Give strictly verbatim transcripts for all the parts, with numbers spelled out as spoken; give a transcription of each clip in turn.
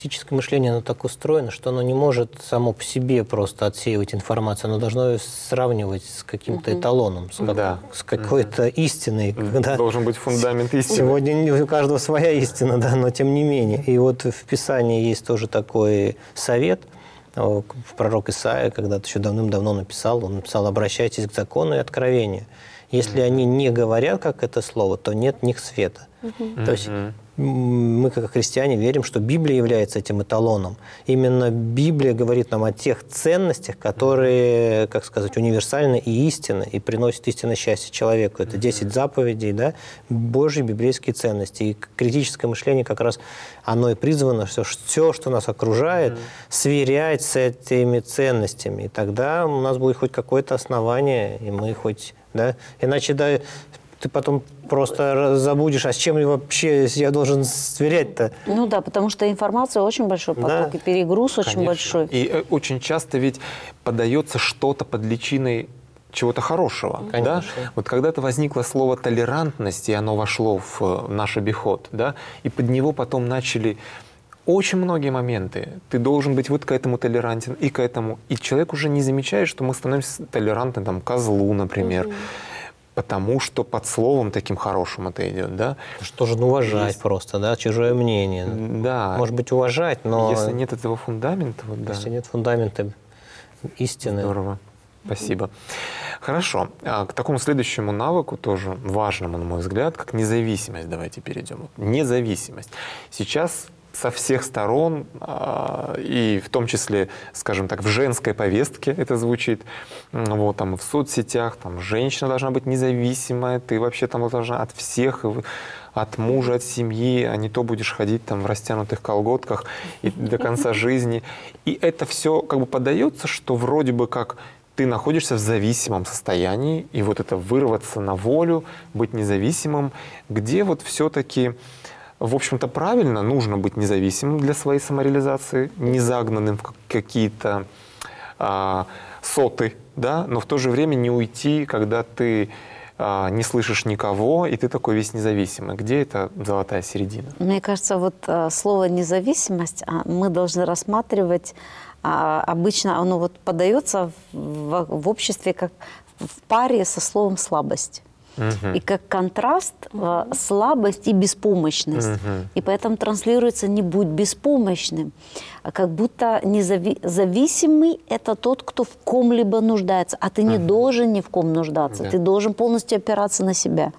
Критическое мышление, оно так устроено, что оно не может само по себе просто отсеивать информацию, оно должно ее сравнивать с каким-то эталоном, с, как, Да. с какой-то истиной. Когда должен быть фундамент истины. Сегодня у каждого своя истина, да, но тем не менее. И вот в Писании есть тоже такой совет. Пророк Исаия когда-то еще давным-давно написал, он написал: «Обращайтесь к закону и откровению. Если они не говорят, как это слово, то нет в них света». Mm-hmm. То есть мы, как христиане, верим, что Библия является этим эталоном. Именно Библия говорит нам о тех ценностях, которые, как сказать, универсальны и истинны, и приносят истинное счастье человеку. Это десять заповедей, да, Божьи библейские ценности. И критическое мышление как раз оно и призвано все, все что нас окружает, сверять с этими ценностями. И тогда у нас будет хоть какое-то основание, и мы хоть... Да? Иначе да, ты потом просто забудешь, а с чем вообще я должен сверять-то? Ну да, потому что информация очень большой поток, да. И перегруз очень Конечно. большой. И э, очень часто ведь подается что-то под личиной чего-то хорошего. Да? Вот когда-то возникло слово «толерантность», и оно вошло в наш обиход, да? И под него потом начали... Очень многие моменты. Ты должен быть вот к этому толерантен и к этому. И человек уже не замечает, что мы становимся толерантны там, козлу, например. Угу. Потому что под словом таким хорошим это идет, да? Что же, ну, уважать Есть... просто, да, чужое мнение. Да. Может быть, уважать, но... Если нет этого фундамента, вот, да. Если нет фундамента истины. Здорово. Спасибо. Mm-hmm. Хорошо. А к такому следующему навыку, тоже важному, на мой взгляд, как независимость. Давайте перейдем. Независимость. Сейчас со всех сторон, и в том числе, скажем так, в женской повестке это звучит, вот, там, в соцсетях, там, женщина должна быть независимая, ты вообще там должна от всех, от мужа, от семьи, а не то будешь ходить там в растянутых колготках и до конца жизни. И это все как бы подается, что вроде бы как ты находишься в зависимом состоянии, и вот это вырваться на волю, быть независимым, где вот все-таки... В общем-то, правильно, нужно быть независимым для своей самореализации, не загнанным в какие-то а, соты, да, но в то же время не уйти, когда ты а, не слышишь никого, и ты такой весь независимый. Где эта золотая середина? Мне кажется, вот слово «независимость» мы должны рассматривать, обычно оно вот подается в, в обществе как в паре со словом «слабость». Uh-huh. И как контраст uh-huh. слабость и беспомощность. Uh-huh. И поэтому транслируется «не будь беспомощным». Как будто независимый – это тот, кто в ком-либо нуждается. А ты uh-huh. не должен ни в ком нуждаться. Yeah. Ты должен полностью опираться на себя.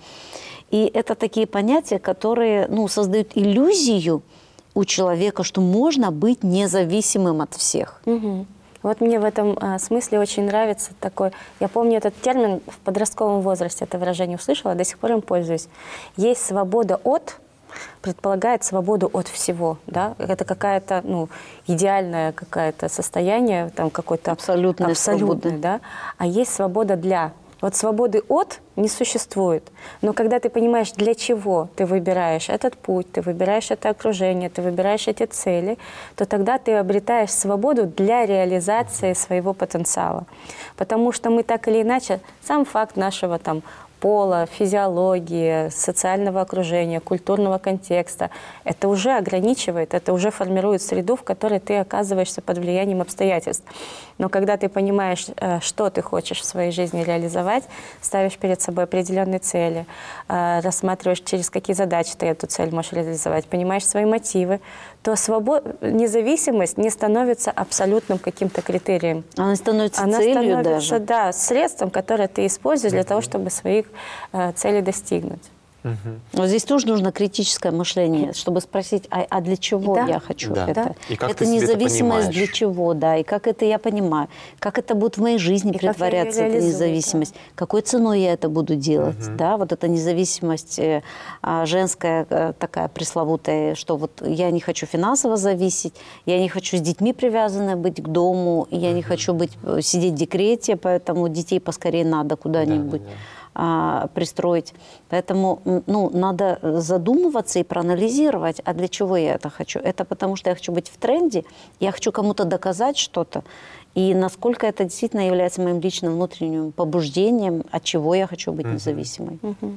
И это такие понятия, которые ну, создают иллюзию у человека, что можно быть независимым от всех. Uh-huh. Вот мне в этом а, смысле очень нравится такой... Я помню этот термин в подростковом возрасте, это выражение услышала, до сих пор им пользуюсь. Есть свобода от, предполагает свободу от всего. Да? Это какая-то ну, идеальное какое-то состояние, там какой-то абсолютное, абсолютное, да? А есть свобода для. Вот свободы от не существует. Но когда ты понимаешь, для чего ты выбираешь этот путь, ты выбираешь это окружение, ты выбираешь эти цели, то тогда ты обретаешь свободу для реализации своего потенциала. Потому что мы так или иначе, сам факт нашего там, пола, физиологии, социального окружения, культурного контекста, это уже ограничивает, это уже формирует среду, в которой ты оказываешься под влиянием обстоятельств. Но когда ты понимаешь, что ты хочешь в своей жизни реализовать, ставишь перед собой определенные цели, рассматриваешь, через какие задачи ты эту цель можешь реализовать, понимаешь свои мотивы, то свобод... независимость не становится абсолютным каким-то критерием. Она становится Она целью становится, даже. Да, средством, которое ты используешь для того, чтобы своих э, целей достигнуть. Угу. Но здесь тоже нужно критическое мышление, чтобы спросить, а, а для чего да. я хочу да. это? И как это ты независимость это для чего, да, и как это я понимаю, как это будет в моей жизни и притворяться, эта независимость, да. какой ценой я это буду делать, угу. да, вот эта независимость э, женская э, такая пресловутая, что вот я не хочу финансово зависеть, я не хочу с детьми привязанной быть к дому, я угу. не хочу быть, сидеть в декрете, поэтому детей поскорее надо куда-нибудь. Да, да, да. пристроить. Поэтому ну, надо задумываться и проанализировать, а для чего я это хочу. Это потому, что я хочу быть в тренде, я хочу кому-то доказать что-то, и насколько это действительно является моим личным внутренним побуждением, от чего я хочу быть uh-huh. независимой. Uh-huh.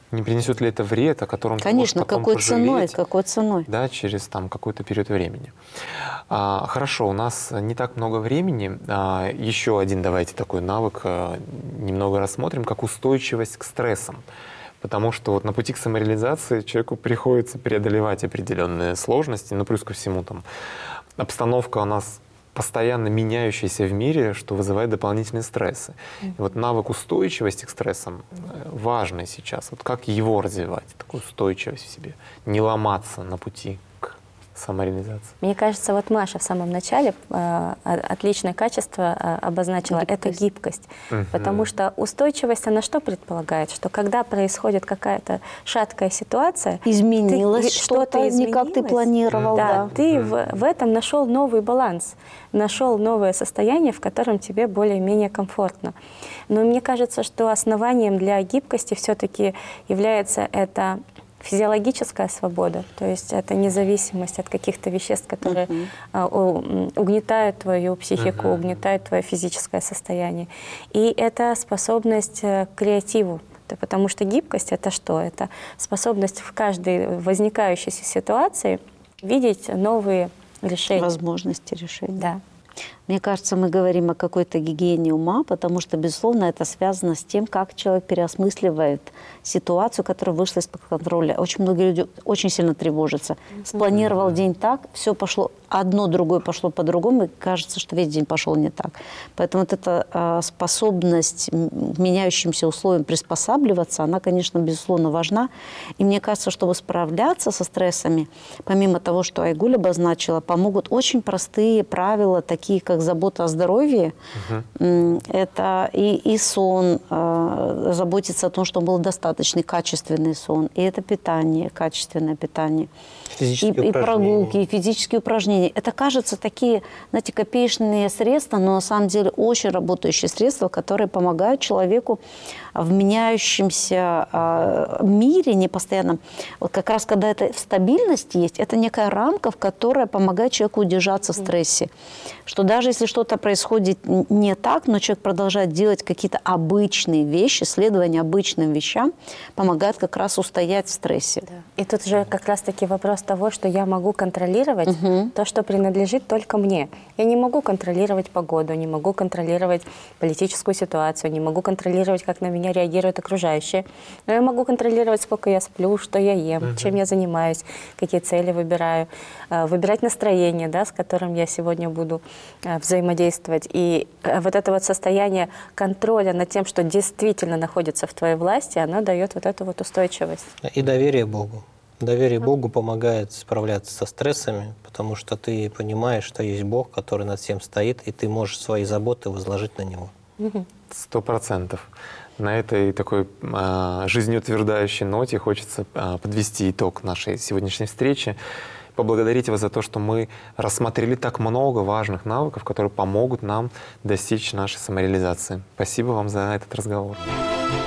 Не принесет ли это вред, о котором Конечно, ты можешь потом какой ценой, пожалеть, какой ценой. да, через там какой-то период времени. А, хорошо, у нас не так много времени. А, еще один давайте такой навык а, немного рассмотрим, как устойчивость к стрессам. Потому что вот на пути к самореализации человеку приходится преодолевать определенные сложности, ну плюс ко всему там обстановка у нас постоянно меняющаяся в мире, что вызывает дополнительные стрессы. И вот навык устойчивости к стрессам важный сейчас. Вот как его развивать, такую устойчивость в себе, не ломаться на пути к самореализации? Мне кажется, вот Маша в самом начале э, отличное качество э, обозначила. Гибкость. Это гибкость. Мгм. Потому что устойчивость, она что предполагает? Что когда происходит какая-то шаткая ситуация, Изменилось ты- что-то, не как ты изменилось, планировал. да, Да. ты в, в этом нашел новый баланс, нашел новое состояние, в котором тебе более-менее комфортно. Но мне кажется, что основанием для гибкости все-таки является это физиологическая свобода, то есть это независимость от каких-то веществ, которые а, у- м, угнетают твою психику, угнетают твое физическое состояние. И это способность э, к креативу. Да, потому что гибкость — это что? Это способность в каждой возникающейся ситуации видеть новые решения. Возможности решения. Да. Мне кажется, мы говорим о какой-то гигиене ума, потому что, безусловно, это связано с тем, как человек переосмысливает ситуацию, которая вышла из-под контроля. Очень многие люди очень сильно тревожатся. Спланировал день так, все пошло, одно другое пошло по-другому, и кажется, что весь день пошел не так. Поэтому вот эта э, способность м, к меняющимся условиям приспосабливаться, она, конечно, безусловно, важна. И мне кажется, чтобы справляться со стрессами, помимо того, что Айгуль обозначила, помогут очень простые правила, такие как забота о здоровье. М, Это и, и сон, э, заботиться о том, чтобы был достаточный, качественный сон. И это питание, качественное питание. Физические и, и упражнения. прогулки, и физические упражнения. Это, кажется, такие, знаете, копеечные средства, но на самом деле очень работающие средства, которые помогают человеку в меняющемся э, мире непостоянном. Вот как раз когда это в стабильности есть, это некая рамка, в которой помогает человеку удержаться в стрессе. Что даже если что-то происходит не так, но человек продолжает делать какие-то обычные вещи, следование обычным вещам, помогает как раз устоять в стрессе. И тут же как раз-таки вопрос того, что я могу контролировать то, что принадлежит только мне. Я не могу контролировать погоду, не могу контролировать политическую ситуацию, не могу контролировать, как на меня реагируют окружающие. Но я могу контролировать, сколько я сплю, что я ем, чем я занимаюсь, какие цели выбираю, э, выбирать настроение, да, с которым я сегодня буду э, взаимодействовать. И э, вот это вот состояние контроля над тем, что действительно находится в твоей власти, оно дает вот эту вот устойчивость. И доверие Богу. Доверие Богу помогает справляться со стрессами, потому что ты понимаешь, что есть Бог, который над всем стоит, и ты можешь свои заботы возложить на Него. Сто процентов. На этой такой а, жизнеутверждающей ноте хочется а, подвести итог нашей сегодняшней встречи. Поблагодарить вас за то, что мы рассмотрели так много важных навыков, которые помогут нам достичь нашей самореализации. Спасибо вам за этот разговор.